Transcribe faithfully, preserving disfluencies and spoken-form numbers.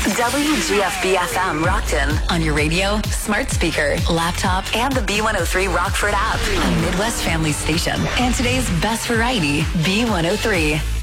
W G F B F M Rockton on your radio, smart speaker, laptop, and the B one oh three Rockford app. A Midwest Family Station. And today's best variety, B one oh three.